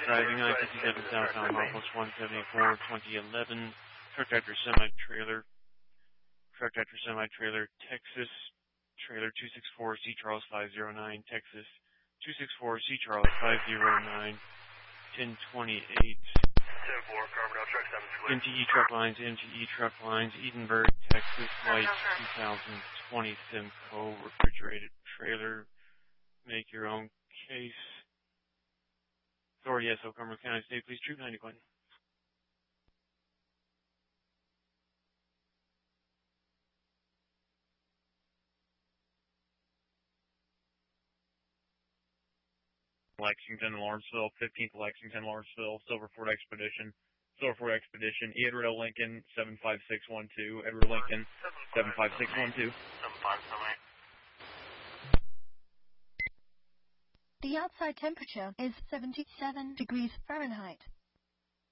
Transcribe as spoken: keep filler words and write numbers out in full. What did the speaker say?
driving I fifty-seven southbound, Marcos one seventy-four, twenty eleven, truck tractor semi-trailer, truck tractor semi-trailer, Texas, trailer two six four C Charles five zero nine, Texas, two six four C Charles five zero nine, ten twenty-eight. ten four, Carbondale Truck seven clear. M T E Truck Lines, M T E Truck Lines, Edinburgh, Texas, White twenty twenty Simcoe, refrigerated trailer, make your own case. Authority S O, Cumberland County State Police, Troop ninety Quinn. Lexington, Lawrenceville, fifteenth Lexington, Lawrenceville, Silver Ford Expedition, Silver Ford Expedition, Edward Lincoln, seven five six one two, Edward Lincoln, seven five six one two. seven five seven eight. The outside temperature is seventy-seven degrees Fahrenheit.